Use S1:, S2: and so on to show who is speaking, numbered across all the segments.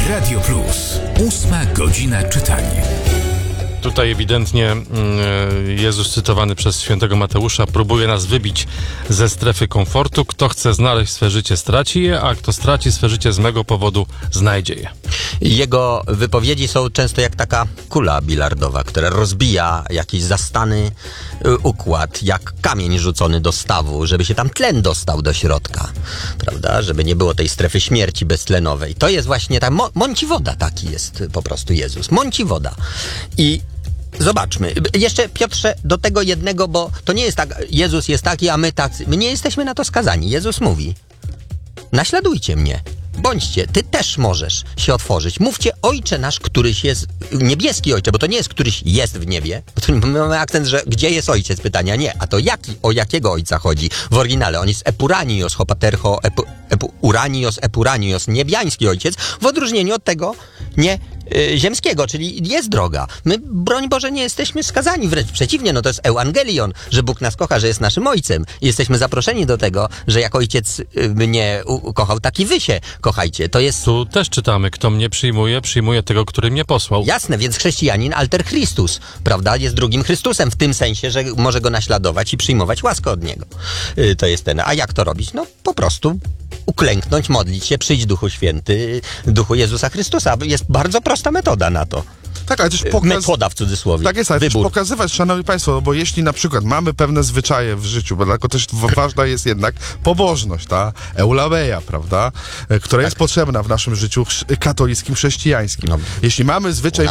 S1: Radio Plus. 8 godzina czytania.
S2: Tutaj ewidentnie Jezus cytowany przez świętego Mateusza próbuje nas wybić ze strefy komfortu. Kto chce znaleźć swe życie, straci je, a kto straci swe życie z mego powodu, znajdzie je.
S3: Jego wypowiedzi są często jak taka kula bilardowa, która rozbija jakiś zastany układ, jak kamień rzucony do stawu, żeby się tam tlen dostał do środka, prawda? Żeby nie było tej strefy śmierci beztlenowej. To jest właśnie ta mąci woda, taki jest po prostu Jezus. Mąci woda. I zobaczmy. Jeszcze, Piotrze, do tego jednego, bo to nie jest tak, Jezus jest taki, a my tacy. My nie jesteśmy na to skazani. Jezus mówi: naśladujcie mnie. Bądźcie, ty też możesz się otworzyć. Mówcie: Ojcze nasz, któryś jest, niebieski Ojcze, bo to nie jest któryś jest w niebie. Bo to my mamy akcent, że gdzie jest Ojciec? Pytania nie. A to o jakiego Ojca chodzi? W oryginale on jest Epuranios, hopatercho, Uranios, Epuranios, niebiański Ojciec, w odróżnieniu od tego ziemskiego, czyli jest droga. My, broń Boże, nie jesteśmy skazani, wręcz przeciwnie, no to jest Ewangelion, że Bóg nas kocha, że jest naszym Ojcem. I jesteśmy zaproszeni do tego, że jak Ojciec mnie ukochał, tak i wy się kochajcie. To jest...
S2: Tu też czytamy: kto mnie przyjmuje, przyjmuje tego, który mnie posłał.
S3: Jasne, więc chrześcijanin alter Christus, prawda, jest drugim Chrystusem w tym sensie, że może go naśladować i przyjmować łaskę od Niego. To jest ten. A jak to robić? No po prostu uklęknąć, modlić się, przyjdź Duchu Święty, Duchu Jezusa Chrystusa. Jest bardzo prosta metoda na to.
S4: Tak, ale też
S3: metoda w cudzysłowie.
S4: Tak jest, ale też pokazywać, szanowni państwo, bo jeśli na przykład mamy pewne zwyczaje w życiu, bo dlatego też ważna jest jednak pobożność, ta eulabeia, prawda, która jest potrzebna w naszym życiu katolickim, chrześcijańskim. No, jeśli mamy zwyczaj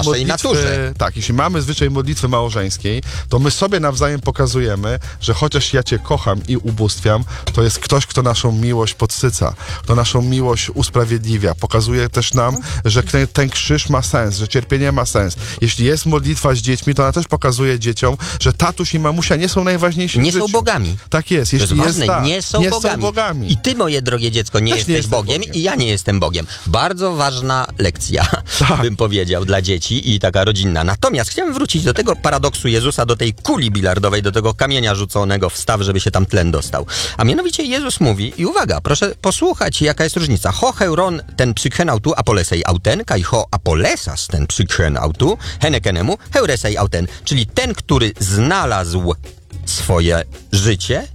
S4: jeśli mamy zwyczaj modlitwy małżeńskiej, to my sobie nawzajem pokazujemy, że chociaż ja cię kocham i ubóstwiam, to jest ktoś, kto naszą miłość podsyca, kto naszą miłość usprawiedliwia. Pokazuje też nam, że ten krzyż ma sens, że cierpienie ma sens. Jeśli jest modlitwa z dziećmi, to ona też pokazuje dzieciom, że tatuś i mamusia nie są najważniejsi
S3: nie
S4: w życiu.
S3: Są bogami.
S4: Tak jest.
S3: Jeśli to jest ważne, nie są bogami. I ty, moje drogie dziecko, nie jesteś Bogiem i ja nie jestem Bogiem. Bardzo ważna lekcja, bym powiedział, dla dzieci i taka rodzinna. Natomiast chciałem wrócić do tego paradoksu Jezusa, do tej kuli bilardowej, do tego kamienia rzuconego w staw, żeby się tam tlen dostał. A mianowicie Jezus mówi, i uwaga, proszę posłuchać, jaka jest różnica. Ho heuron ten psykhen autu apolesei auten, kai ho apolesas ten psykhen autu henekenemu heuresei auten, czyli ten, który znalazł swoje życie,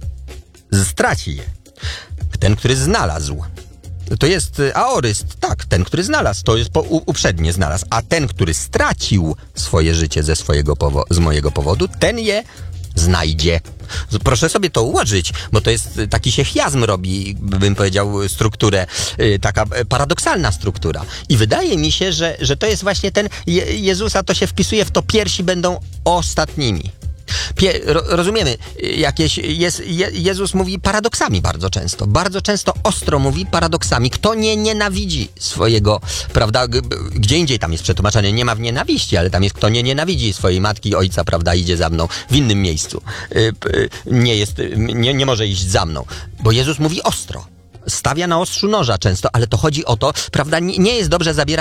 S3: straci je. Ten, który znalazł. To jest aoryst, tak, ten, który znalazł, to jest uprzednie znalazł, a ten, który stracił swoje życie z mojego powodu, ten je znajdzie. Proszę sobie to ułożyć, bo to jest taki się chiazm robi, bym powiedział, strukturę, taka paradoksalna struktura. I wydaje mi się, że to jest właśnie ten Jezusa, to się wpisuje w to: pierwsi będą ostatnimi. Rozumiemy, Jezus mówi paradoksami bardzo często ostro mówi paradoksami. Kto nie nienawidzi swojego, prawda, gdzie indziej tam jest przetłumaczenie, nie ma w nienawiści, ale tam jest: kto nie nienawidzi swojej matki, ojca, prawda, idzie za mną, w innym miejscu nie może iść za mną, bo Jezus mówi ostro. Stawia na ostrzu noża często, ale to chodzi o to, prawda, nie jest dobrze zabierać